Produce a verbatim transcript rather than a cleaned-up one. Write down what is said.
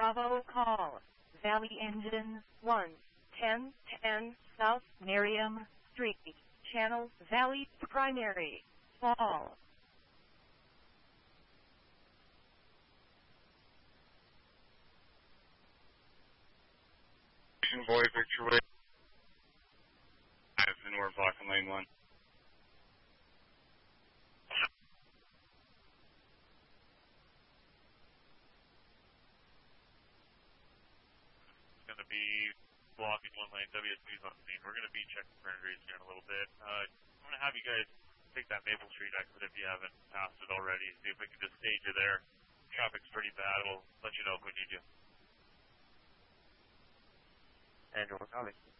Bravo call. Valley engine one, ten ten South Merriam Street, Channel Valley primary, fall. Boy, Victor Way. I've been North Block in lane one. It's going to be blocking one lane, W S B's on scene. We're going to be checking for injuries here in a little bit. Uh, I'm going to have you guys take that Maple Street exit if you haven't passed it already. See if we can just stage you there. Traffic's pretty bad. We'll let you know if we need you. And we're coming.